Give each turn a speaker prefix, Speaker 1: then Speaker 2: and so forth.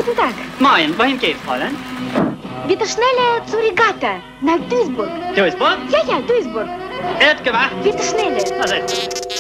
Speaker 1: Guten Tag.
Speaker 2: Moin, wohin geht's, Fräulein?
Speaker 1: Bitte schneller zur Regatta, nach Duisburg.
Speaker 2: Duisburg?
Speaker 1: Ja, Duisburg.
Speaker 2: Wird gemacht.
Speaker 1: Bitte schneller.
Speaker 2: Was ist?